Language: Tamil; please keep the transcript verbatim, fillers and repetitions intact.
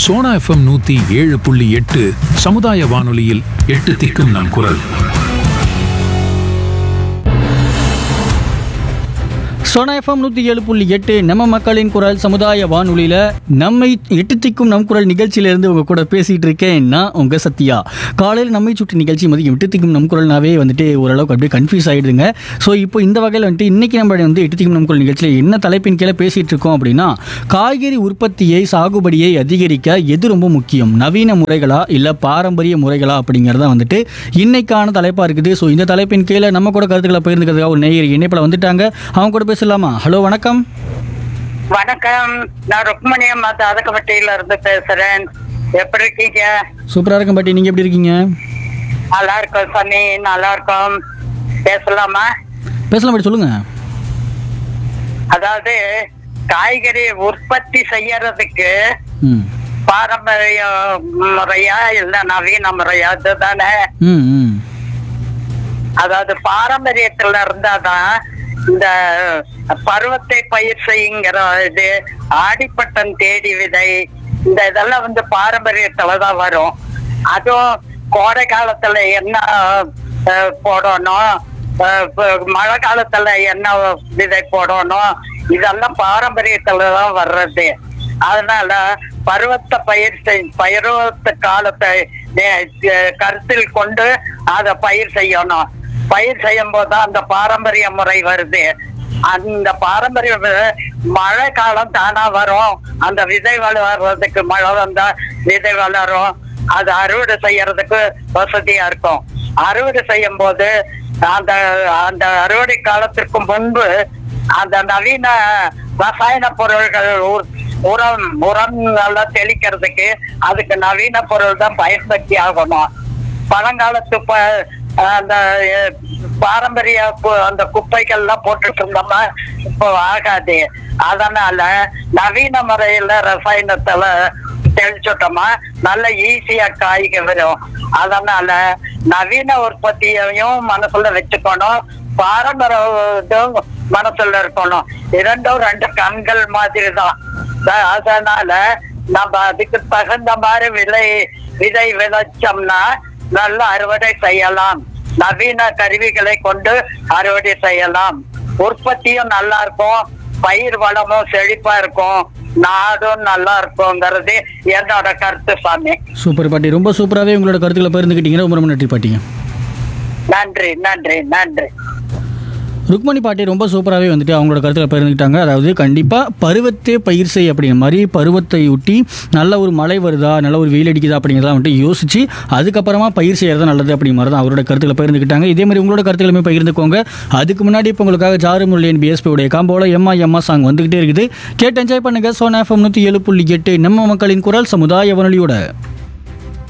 சோனா எஃப்எம் நூத்தி ஏழு புள்ளி எட்டு சமுதாய வானொலியில் எட்டு திக்கும் நம் குரல். சோனா எஃப்எம் நூற்றி ஏழு புள்ளி எட்டு நம்ம மக்களின் குரல் சமுதாய வானொலியில் நம்மை எட்டு திக்கும் நம் குரல் நிகழ்ச்சியிலேருந்து உங்கள் கூட பேசிகிட்டு இருக்கேன் நான் உங்கள் சத்யா. காலையில் நம்மை சுற்றி நிகழ்ச்சி மதியம் எட்டு திக்கும் நம் குரல்னாவே வந்துட்டு ஓரளவுக்கு அப்படியே கன்ஃபியூஸ் ஆகிடுதுங்க. ஸோ இப்போ இந்த வகையில் வந்துட்டு இன்றைக்கி நம்ம வந்து எட்டு திக்கும் நம் குரல் நிகழ்ச்சியில் என்ன தலைப்பின் கீழே பேசிகிட்டு இருக்கோம் அப்படின்னா, காய்கறி உற்பத்தியை சாகுபடியை அதிகரிக்க எது ரொம்ப முக்கியம், நவீன முறைகளா இல்லை பாரம்பரிய முறைகளா அப்படிங்கிறத வந்துட்டு இன்னைக்கான தலைப்பாக இருக்குது. ஸோ இந்த தலைப்பின் கீழே நம்ம கூட கருத்துக்களை பகிர்ந்துக்கிறதுக்காக ஒரு நேயர் இணைப்பில் வந்துட்டாங்க. அவங்க கூட பேசலாமா? ஹலோ, வணக்கம். வணக்கம், நான் ருக்மணி அம்மா தாதகப்பட்டியில இருந்து பேசுறேன். எப்படி இருக்கீங்க? சூப்பரா இருக்கும் பாட்டி, நீங்க எப்படி இருக்கீங்க? நல்லா இருக்கோம் சாமி, நல்லா இருக்கோம். பேசலாமா? பேசலாம் பாட்டி, சொல்லுங்க. அதாவது காய்கறி உற்பத்தி செய்யறதுக்கு ம் பாரம்பரிய முறையா இல்ல நவீன முறையா அதுதானே? ம் ம் அதாவது பாரம்பரியத்துல இருந்தாதான் இந்த பருவத்தை பயிர் செய்யுங்கிற இது, ஆடிப்பட்டம் தேடி விதை, இந்த இதெல்லாம் வந்து பாரம்பரியத்துலதான் வரும். அதுவும் கோடை காலத்துல என்ன போடணும், மழை காலத்துல என்ன விதை போடணும், இதெல்லாம் பாரம்பரியத்துலதான் வர்றது. அதனால பருவத்தை பயிர் செய் பருவத்து காலத்தை கருத்தில் கொண்டு அதை பயிர் செய்யணும். பயிர் செய்யும் போதுதான் அந்த பாரம்பரிய முறை வருது. அந்த பாரம்பரிய மழை காலம் தானா வரும். அந்த விதை வளர்றதுக்கு மழை வந்தா விதை வளரும். அது அறுவடை செய்யறதுக்கு வசதியா இருக்கும். அறுவடை செய்யும் போது அந்த அந்த அறுவடை காலத்திற்கு முன்பு அந்த நவீன ரசாயன பொருள்கள் உரம் உரம் எல்லாம் தெளிக்கிறதுக்கு அதுக்கு நவீன பொருள் தான் பயன்படுத்தி ஆகணும். பழங்காலத்து ப அந்த பாரம்பரிய அந்த குப்பைகள் எல்லாம் போட்டுட்டு இருந்தோம்னா இப்போ ஆகாது. அதனால நவீன முறையில ரசாயனத்துல தெளிச்சுட்டோமா நல்ல ஈஸியா காய்க வரும். அதனால நவீன உற்பத்தியையும் மனசுல வச்சுக்கணும், பாரம்பரிய மனசுல இருக்கணும். இரண்டும் ரெண்டு கண்கள் மாதிரி தான். அதனால நம்ம அதுக்கு தகுந்த மாதிரி விலை விதை விளைச்சோம்னா நல்ல அறுவடை செய்யலாம். நவீன கருவிகளை கொண்டு அறுவடை செய்யலாம். உற்பத்தியும் நல்லா இருக்கும், பயிர் வளமும் செழிப்பா இருக்கும், நாடும் நல்லா இருக்கும்ங்கிறது என்னோட கருத்து சாமி. சூப்பர் பாட்டி, ரொம்ப சூப்பராகவே உங்களோட கருத்துக்களை பகிர்ந்துக்கிட்டீங்க. ரொம்ப ரொம்ப நன்றி பாட்டிங்க. நன்றி நன்றி நன்றி. ருக்மணி பாட்டி ரொம்ப சூப்பராகவே வந்துட்டு அவங்களோட கருத்தில் பகிர்ந்துக்கிட்டாங்க. அதாவது கண்டிப்பாக பருவத்தே பயிர் செய் அப்படிங்கிற மாதிரி பருவத்தை ஒட்டி நல்ல ஒரு மழை வருதா, நல்ல ஒரு வெயில் அடிக்குதா அப்படிங்கிறத வந்துட்டு யோசிச்சு அதுக்கப்புறமா பயிர் செய்யறது நல்லது அப்படிங்கிற மாதிரி தான் அவரோட கருத்துக்களை பகிர்ந்துக்கிட்டாங்க. இதே மாதிரி உங்களோட கருத்துக்களுமே பகிர்ந்துக்கோங்க. அதுக்கு முன்னாடி இப்போ உங்களுக்காக ஜாரு முரளியன் பிஎஸ்பி உடைய காம்போல எம்மா எம்மா சாங் வந்துகிட்டே இருக்குது. கேட்டு என்ஜாய் பண்ணுங்க. சோனா எஃப்எம் நூற்றி ஏழு புள்ளி எட்டு நம்ம மக்களின் குரல் சமுதாய வானொலியோட.